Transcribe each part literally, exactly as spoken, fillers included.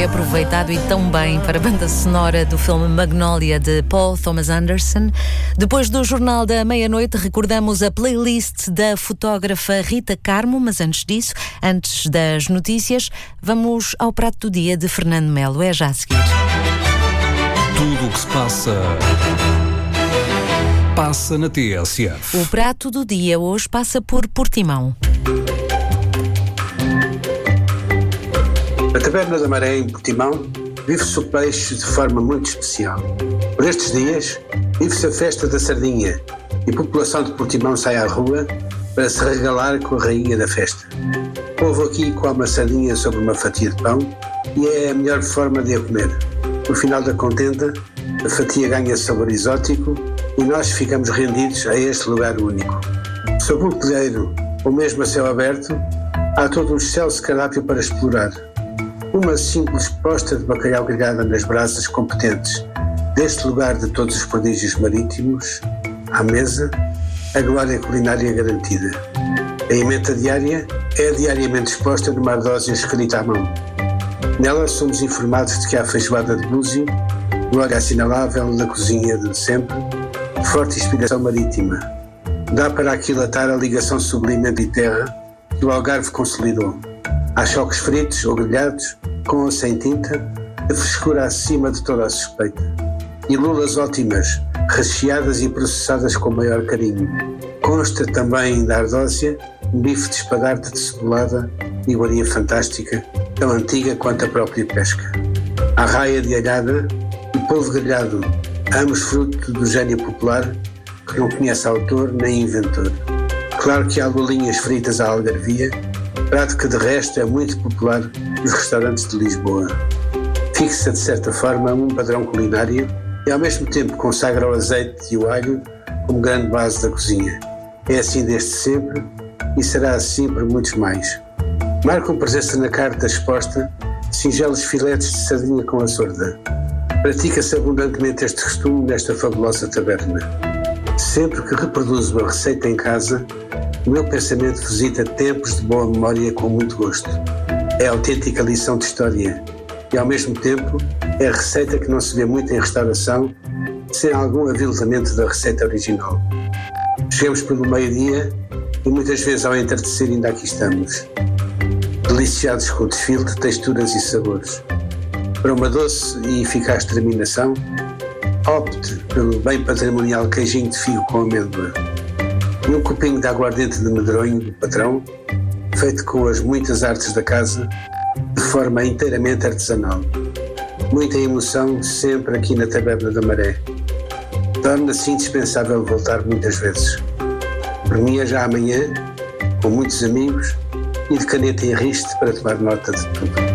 foi aproveitado e tão bem para a banda sonora do filme Magnolia, de Paul Thomas Anderson. Depois do Jornal da Meia-Noite, recordamos a playlist da fotógrafa Rita Carmo, mas antes disso, antes das notícias, vamos ao prato do dia de Fernando Melo. É já a seguir. Tudo o que se passa... passa na T S F. O prato do dia hoje passa por Portimão. Na Taberna da Maré, em Portimão, vive-se o peixe de forma muito especial. Por estes dias, vive-se a festa da sardinha e a população de Portimão sai à rua para se regalar com a rainha da festa. O povo aqui come a sardinha sobre uma fatia de pão e é a melhor forma de a comer. No final da contenda, a fatia ganha sabor exótico e nós ficamos rendidos a este lugar único. Sob um telheiro ou mesmo a céu aberto, há todo um excelso cardápio para explorar. Uma simples posta de bacalhau grelhada nas brasas competentes deste lugar de todos os prodígios marítimos, à mesa, a glória culinária garantida. A emenda diária é diariamente exposta numa ardósia escrita à mão. Nela somos informados de que há feijoada de búzio, glória assinalável da cozinha de sempre, forte inspiração marítima. Dá para aquilatar a ligação sublime de terra que o Algarve consolidou. Há choques fritos ou grelhados, com ou sem tinta, a frescura acima de toda a suspeita. E lulas ótimas, recheadas e processadas com maior carinho. Consta também da ardósia um bife de espadarte de cebolada, iguaria fantástica, tão antiga quanto a própria pesca. A raia de alhada e polvo grelhado, ambos fruto do gênio popular que não conhece autor nem inventor. Claro que há lulinhas fritas à algarvia, prato que de resto é muito popular nos restaurantes de Lisboa. Fixa de certa forma um padrão culinário e ao mesmo tempo consagra o azeite e o alho como grande base da cozinha. É assim desde sempre e será assim por muitos mais. Marcam presença na carta exposta singelos filetes de sardinha com a sorda. Pratica-se abundantemente este costume nesta fabulosa taberna. Sempre que reproduzo a receita em casa, o meu pensamento visita tempos de boa memória com muito gosto. É autêntica lição de história e, ao mesmo tempo, é a receita que não se vê muito em restauração sem algum aviltamento da receita original. Chegamos pelo meio-dia e muitas vezes ao entardecer ainda aqui estamos, deliciados com o desfile de texturas e sabores. Para uma doce e eficaz terminação, opte pelo bem patrimonial queijinho de figo com amêndoa e um copinho de aguardente de medronho do patrão, feito com as muitas artes da casa, de forma inteiramente artesanal. Muita emoção sempre aqui na Taberna da Maré. Torna-se indispensável voltar muitas vezes. Por mim é já amanhã, com muitos amigos e de caneta em riste para tomar nota de tudo.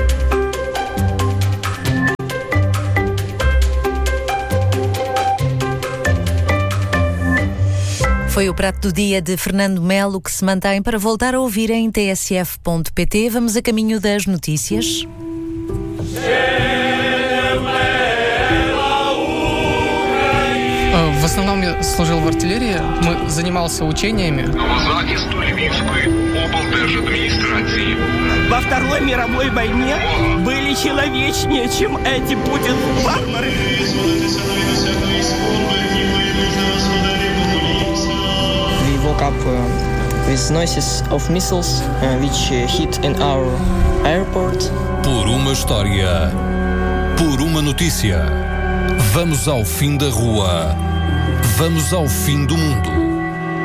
Foi o prato do dia de Fernando Melo, que se mantém para voltar a ouvir em t s f ponto p t. Vamos a caminho das notícias. В основном я служил в артиллерии, мы занимался учениями. Во Второй мировой войне были человечнее, чем эти Путин-варвары. We woke up uh, with noises of missiles uh, which uh, hit in our airport. Por uma história, por uma notícia, vamos ao fim da rua, vamos ao fim do mundo.